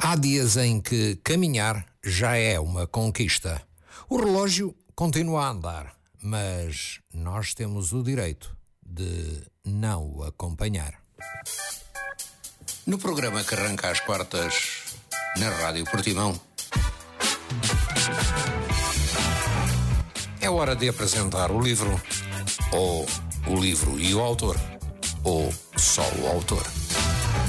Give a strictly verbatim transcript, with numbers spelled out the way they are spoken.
Há dias em que caminhar já é uma conquista. O relógio continua a andar, mas nós temos o direito de não o acompanhar. No programa que arranca às quartas na Rádio Portimão, é hora de apresentar o livro, ou o livro e o autor, ou só o autor.